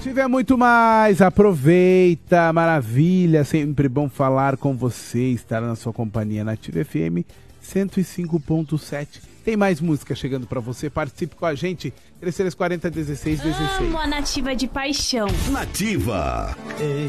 Nativa é muito mais, aproveita, maravilha, sempre bom falar com você, estar na sua companhia. Nativa FM 105.7. Tem mais música chegando pra você, participe com a gente, 3340-1616. Amo a Nativa de paixão. Nativa.